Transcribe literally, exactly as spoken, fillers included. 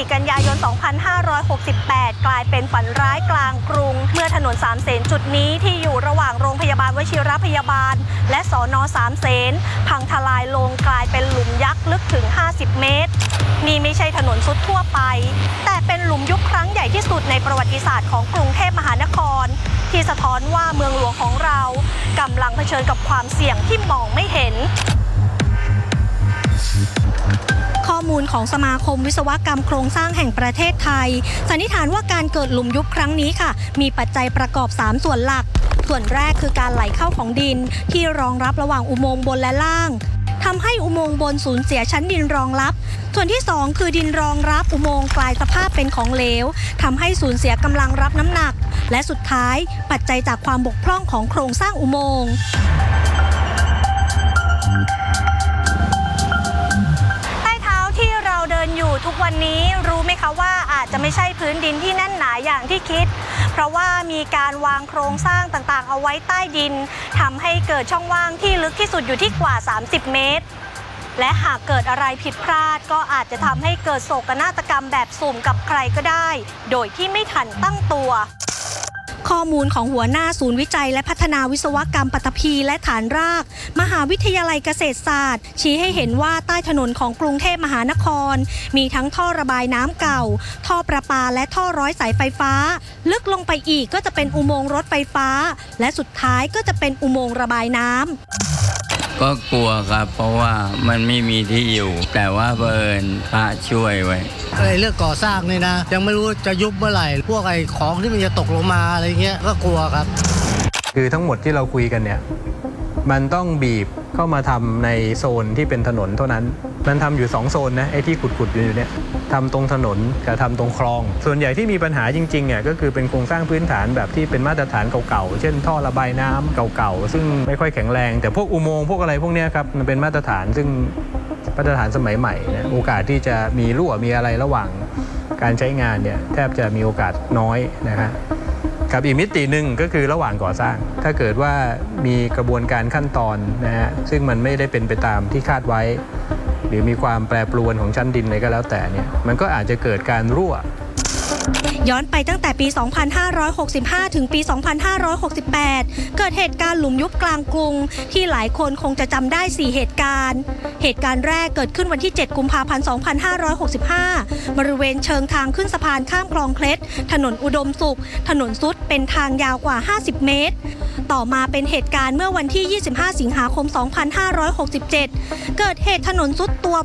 สี่ กันยายน สองพันห้าร้อยหกสิบแปด กลายเป็นฝันร้ายกลางกรุงเมื่อถนนสามเสนจุดนี้ที่อยู่ระหว่างโรงพยาบาลวชิรพยาบาลและสน.สามเสนพังทลายลงกลายเป็นหลุมยักษ์ลึกถึงห้าสิบเมตรนี่ไม่ใช่ถนนสุดทั่วไปแต่เป็นหลุมยุบครั้งใหญ่ที่สุดในประวัติศาสตร์ของกรุงเทพมหานครที่สะท้อนว่าเมืองหลวงของเรากำลังเผชิญกับความเสี่ยงที่มองไม่เห็นข้อมูลของสมาคมวิศวกรรมโครงสร้างแห่งประเทศไทยสันนิษฐานว่าการเกิดหลุมยุบครั้งนี้ค่ะมีปัจจัยประกอบสามส่วนหลักส่วนแรกคือการไหลเข้าของดินที่รองรับระหว่างอุโมงค์บนและล่างทำให้อุโมงค์บนสูญเสียชั้นดินรองรับส่วนที่สองคือดินรองรับอุโมงค์กลายสภาพเป็นของเหลวทำให้สูญเสียกำลังรับน้ำหนักและสุดท้ายปัจจัยจากความบกพร่องของโครงสร้างอุโมงค์เดินอยู่ทุกวันนี้รู้ไหมคะว่าอาจจะไม่ใช่พื้นดินที่แน่นหนาอย่างที่คิดเพราะว่ามีการวางโครงสร้างต่างๆเอาไว้ใต้ดินทำให้เกิดช่องว่างที่ลึกที่สุดอยู่ที่กว่าสามสิบเมตรและหากเกิดอะไรผิดพลาดก็อาจจะทำให้เกิดโศกนาฏกรรมแบบสุ่มกับใครก็ได้โดยที่ไม่ทันตั้งตัวข้อมูลของหัวหน้าศูนย์วิจัยและพัฒนาวิศวกรรมปัตภีและฐานรากมหาวิทยาลัยเกษตรศาสตร์ชี้ให้เห็นว่าใต้ถนนของกรุงเทพมหานครมีทั้งท่อระบายน้ำเก่าท่อประปาและท่อร้อยสายไฟฟ้าลึกลงไปอีกก็จะเป็นอุโมงค์รถไฟฟ้าและสุดท้ายก็จะเป็นอุโมงค์ระบายน้ำก็กลัวครับเพราะว่ามันไม่มีที่อยู่แต่ว่าเบิร์นพระช่วยไว้อะไรเรื่องก่อสร้างนี่นะยังไม่รู้จะยุบเมื่อไหร่พวกไอ้ของที่มันจะตกลงมาอะไรเงี้ยก็กลัวครับคือทั้งหมดที่เราคุยกันเนี่ยมันต้องบีบเข้ามาทำในโซนที่เป็นถนนเท่านั้นมันทำอยู่สองโซนนะไอ้ที่ขุดๆอยู่เนี่ยทำตรงถนนกับทำตรงคลองส่วนใหญ่ที่มีปัญหาจริงๆเนี่ยก็คือเป็นโครงสร้างพื้นฐานแบบที่เป็นมาตรฐานเก่าๆเช่นท่อระบายน้ำเก่าๆซึ่งไม่ค่อยแข็งแรงแต่พวกอุโมงค์พวกอะไรพวกนี้ครับมันเป็นมาตรฐานซึ่งมาตรฐานสมัยใหม่นะโอกาสที่จะมีรั่วมีอะไรระหว่างการใช้งานเนี่ยแทบจะมีโอกาสน้อยนะฮะกับอีกมิติหนึ่งก็คือระหว่างก่อสร้างถ้าเกิดว่ามีกระบวนการขั้นตอนนะฮะซึ่งมันไม่ได้เป็นไปตามที่คาดไว้หรือมีความแปรปรวนของชั้นดินอะไรก็แล้วแต่เนี่ยมันก็อาจจะเกิดการรั่วย้อนไปตั้งแต่ปี สองพันห้าร้อยหกสิบห้า ถึงปี สองพันห้าร้อยหกสิบแปด เกิดเหตุการณ์หลุมยุบกลางกรุงที่หลายคนคงจะจำได้ สี่ เหตุการณ์ เหตุการณ์แรกเกิดขึ้นวันที่ เจ็ด กุมภาพันธ์ สองพันห้าร้อยหกสิบห้า บริเวณเชิงทางขึ้นสะพานข้ามคลองเคล็ดถนนอุดมสุขถนนซุดเป็นทางยาวกว่า ห้าสิบ เมตร ต่อมาเป็นเหตุการณ์เมื่อวันที่ ยี่สิบห้า สิงหาคม สองพันห้าร้อยหกสิบเจ็ด เกิดเหตุถนนซุดตัว